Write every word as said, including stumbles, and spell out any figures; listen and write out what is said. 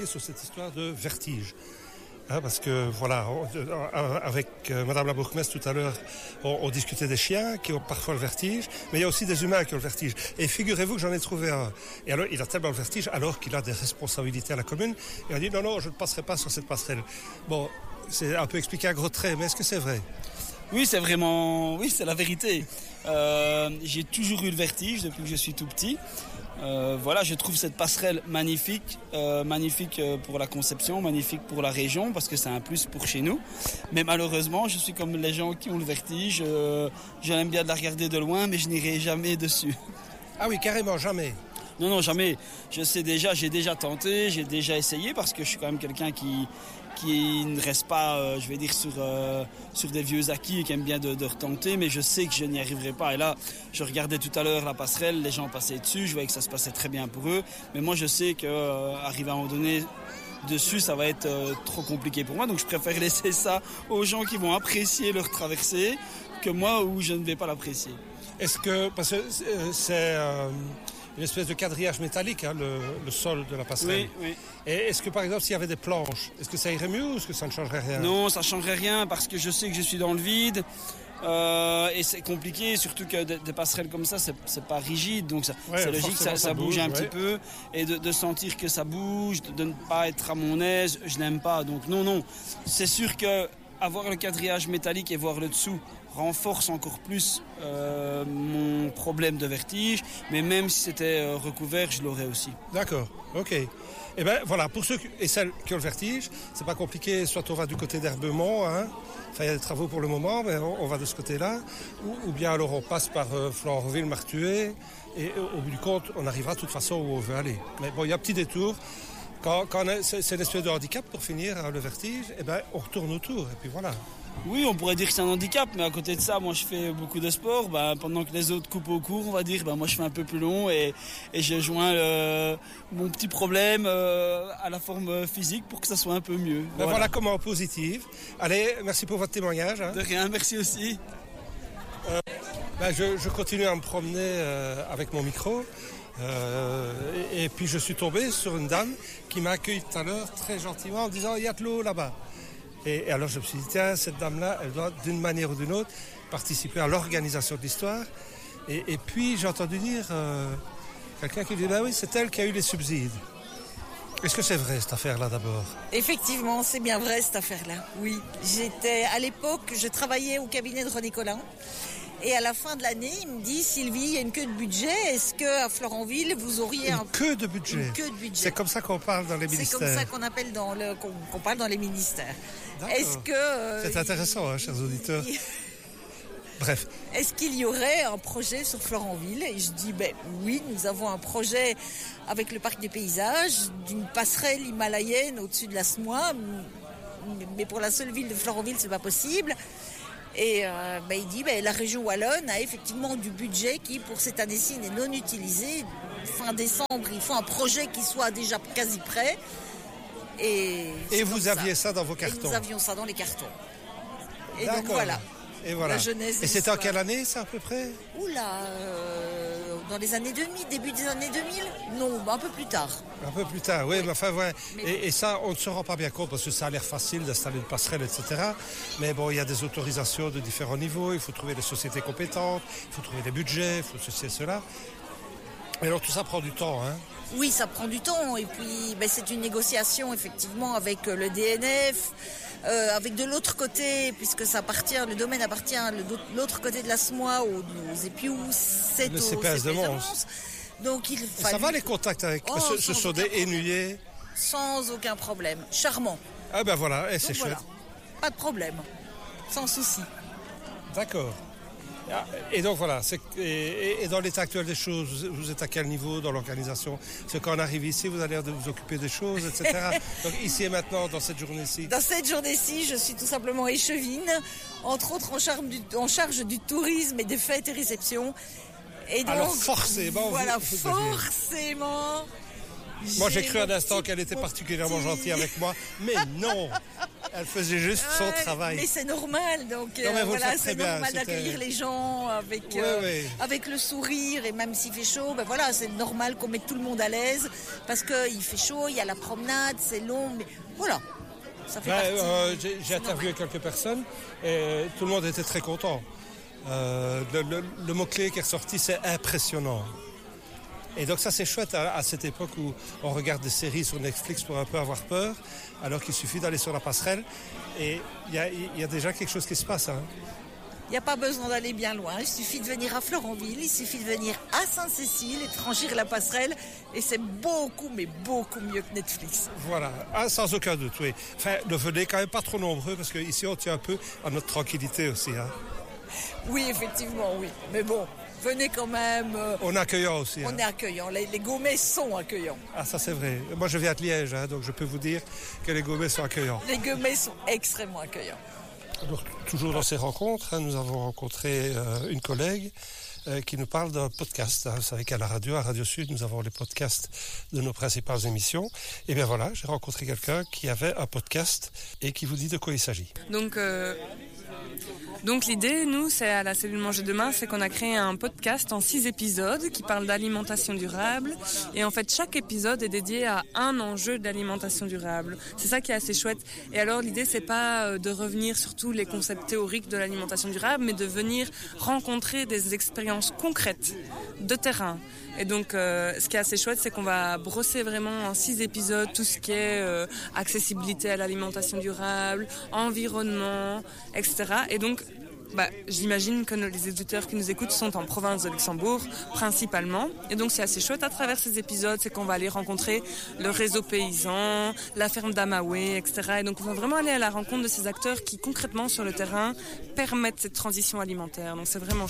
revenir sur cette histoire de vertige. Hein, parce que voilà, on, avec euh, Madame la bourgmestre tout à l'heure, on, on discutait des chiens qui ont parfois le vertige, mais il y a aussi des humains qui ont le vertige. Et figurez-vous que j'en ai trouvé un. Et alors, il a tellement le vertige, alors qu'il a des responsabilités à la commune. Il a dit non, non, je ne passerai pas sur cette passerelle. Bon, c'est un peu expliqué à gros traits, mais est-ce que c'est vrai ? Oui, c'est vraiment, oui, c'est la vérité. Euh, j'ai toujours eu le vertige depuis que je suis tout petit. Euh, voilà, je trouve cette passerelle magnifique, euh, magnifique pour la conception, magnifique pour la région, parce que c'est un plus pour chez nous. Mais malheureusement, je suis comme les gens qui ont le vertige. Euh, j'aime bien de la regarder de loin, mais je n'irai jamais dessus. Ah oui, carrément, jamais. Non, non, jamais. Je sais déjà, j'ai déjà tenté, j'ai déjà essayé, parce que je suis quand même quelqu'un qui, qui ne reste pas, euh, je vais dire, sur, euh, sur des vieux acquis et qui aime bien de, de retenter, mais je sais que je n'y arriverai pas. Et là, je regardais tout à l'heure la passerelle, les gens passaient dessus, je voyais que ça se passait très bien pour eux. Mais moi, je sais qu'arriver euh, à un moment donné dessus, ça va être euh, trop compliqué pour moi. Donc, je préfère laisser ça aux gens qui vont apprécier leur traversée que moi, où je ne vais pas l'apprécier. Est-ce que, parce que c'est... Euh... une espèce de quadrillage métallique, hein, le, le sol de la passerelle. Oui, oui. Et est-ce que, par exemple, s'il y avait des planches, est-ce que ça irait mieux ou est-ce que ça ne changerait rien ? Non, ça ne changerait rien parce que je sais que je suis dans le vide euh, et c'est compliqué, surtout que des, des passerelles comme ça, c'est, c'est pas rigide, donc ça, ouais, c'est logique que ça, ça bouge, bouge un ouais. petit peu. Et de, de sentir que ça bouge, de, de ne pas être à mon aise, je n'aime pas. Donc non, non, c'est sûr que avoir le quadrillage métallique et voir le dessous renforce encore plus euh, mon problème de vertige, mais même si c'était euh, recouvert, je l'aurais aussi. D'accord, ok. Et ben voilà, pour ceux et celles qui ont le vertige, c'est pas compliqué, soit on va du côté d'Herbemont, hein, enfin il y a des travaux pour le moment, mais on, on va de ce côté-là, ou, ou bien alors on passe par euh, Florenville, Martuet, et au, au bout du compte, on arrivera de toute façon où on veut aller. Mais bon, il y a un petit détour. Quand, quand on a, c'est, c'est une espèce de handicap pour finir, hein, le vertige, et ben on retourne autour, et puis voilà. Oui, on pourrait dire que c'est un handicap, mais à côté de ça, moi je fais beaucoup de sport. Ben, pendant que les autres coupent au court, on va dire, ben, moi je fais un peu plus long et, et je joins euh, mon petit problème euh, à la forme physique pour que ça soit un peu mieux. Ben voilà. voilà comment positive. Allez, merci pour votre témoignage. Hein. De rien, merci aussi. Euh, ben je, je continue à me promener euh, avec mon micro. Euh, et, et puis je suis tombé sur une dame qui m'a accueilli tout à l'heure très gentiment en disant « il y a de l'eau là-bas ». Et, et alors je me suis dit, tiens, cette dame-là, elle doit d'une manière ou d'une autre participer à l'organisation de l'histoire. Et, et puis j'ai entendu dire euh, quelqu'un qui dit, ben oui, c'est elle qui a eu les subsides. Est-ce que c'est vrai cette affaire-là d'abord ? Effectivement, c'est bien vrai cette affaire-là, oui. J'étais, à l'époque, je travaillais au cabinet de René Collin. Et à la fin de l'année, il me dit, Sylvie, il y a une queue de budget. Est-ce qu'à Florenville, vous auriez une un... queue de budget. Une queue de budget. C'est comme ça qu'on parle dans les ministères. C'est comme ça qu'on appelle dans le, qu'on, qu'on parle dans les ministères. D'accord. Est-ce que... Euh, c'est intéressant, hein, chers auditeurs. Il... Bref. Est-ce qu'il y aurait un projet sur Florenville ? Et je dis, ben oui, nous avons un projet avec le parc des paysages, d'une passerelle himalayenne au-dessus de la Smois. Mais pour la seule ville de Florenville, c'est pas possible. Et euh, bah, il dit bah, la région wallonne a effectivement du budget qui pour cette année-ci n'est non utilisé. Fin décembre, il faut un projet qui soit déjà quasi prêt. Et, et vous aviez ça. ça dans vos cartons. Et nous avions ça dans les cartons. Et D'accord. donc voilà. Et voilà. La jeunesse. Et c'était en quelle année ça à peu près ? Oula, euh, dans les années deux mille, début des années deux mille ? Non, un peu plus tard. Un peu plus tard, oui, oui. mais enfin, ouais. Mais... Et, et ça, on ne se rend pas bien compte parce que ça a l'air facile d'installer une passerelle, et cetera. Mais bon, il y a des autorisations de différents niveaux, il faut trouver des sociétés compétentes, il faut trouver des budgets, il faut ceci et cela. Mais alors tout ça prend du temps, hein ? Oui, ça prend du temps. Et puis, ben, c'est une négociation, effectivement, avec le D N F. Euh, avec de l'autre côté, puisque ça appartient, le domaine appartient de l'autre côté de la Smois, aux, aux Épious, c'est le au C P S de Mons. Donc il fallu... Ça va les contacts avec oh, ce, ce sont des ennuyés ? Sans aucun problème, charmant. Ah ben voilà, et c'est voilà. chouette. Pas de problème, sans souci. D'accord. Et donc voilà, c'est, et, et dans l'état actuel des choses, vous êtes à quel niveau dans l'organisation ? Parce que quand on arrive ici, vous allez vous occuper des choses, et cetera. Donc ici et maintenant, dans cette journée-ci ? Dans cette journée-ci, je suis tout simplement échevine, entre autres en charge du, en charge du tourisme et des fêtes et réceptions. Et donc, alors forcément, voilà, vous, vous forcément, Moi, j'ai cru un instant qu'elle était particulièrement petit. gentille avec moi, mais non. Elle faisait juste son ouais, travail. Mais c'est normal, donc non, euh, voilà, c'est bien. normal C'était... d'accueillir les gens avec, ouais, euh, ouais. avec le sourire, et même s'il fait chaud, ben voilà, c'est normal qu'on mette tout le monde à l'aise, parce qu'il fait chaud, il y a la promenade, c'est long, mais voilà, ça fait ouais, partie. Euh, j'ai j'ai interviewé quelques personnes, et tout le monde était très content. Euh, le, le, le mot-clé qui est ressorti, c'est impressionnant. Et donc ça c'est chouette à, à cette époque où on regarde des séries sur Netflix pour un peu avoir peur, alors qu'il suffit d'aller sur la passerelle et il y a, y a déjà quelque chose qui se passe. Hein. Il n'y a pas besoin d'aller bien loin, il suffit de venir à Florenville, il suffit de venir à Sainte-Cécile et de franchir la passerelle et c'est beaucoup mais beaucoup mieux que Netflix. Voilà, ah, sans aucun doute, oui. Enfin, ne venez quand même pas trop nombreux parce qu'ici on tient un peu à notre tranquillité aussi. Hein. Oui, effectivement, oui, mais bon. Venez quand même. Euh, on est accueillant aussi. On hein. est accueillant. Les, les Gaumais sont accueillants. Ah, ça c'est vrai. Moi je viens de Liège, hein, donc je peux vous dire que les Gaumais sont accueillants. Les Gaumais sont extrêmement accueillants. Donc, toujours dans ces rencontres, hein, nous avons rencontré euh, une collègue euh, qui nous parle d'un podcast. Hein. Vous savez qu'à la radio, à Radio Sud, nous avons les podcasts de nos principales émissions. Et bien voilà, j'ai rencontré quelqu'un qui avait un podcast et qui vous dit de quoi il s'agit. Donc. Euh... Donc l'idée, nous, c'est à la cellule Manger Demain, c'est qu'on a créé un podcast en six épisodes qui parle d'alimentation durable. Et en fait, chaque épisode est dédié à un enjeu d'alimentation durable. C'est ça qui est assez chouette. Et alors l'idée, c'est pas de revenir sur tous les concepts théoriques de l'alimentation durable, mais de venir rencontrer des expériences concrètes de terrain. Et donc, euh, ce qui est assez chouette, c'est qu'on va brosser vraiment en six épisodes tout ce qui est euh, accessibilité à l'alimentation durable, environnement, et cetera. Et donc, bah, j'imagine que les éditeurs qui nous écoutent sont en province de Luxembourg, principalement. Et donc, c'est assez chouette à travers ces épisodes, c'est qu'on va aller rencontrer le réseau paysan, la ferme d'Amaoué, et cetera. Et donc, on va vraiment aller à la rencontre de ces acteurs qui, concrètement, sur le terrain, permettent cette transition alimentaire. Donc, c'est vraiment chouette.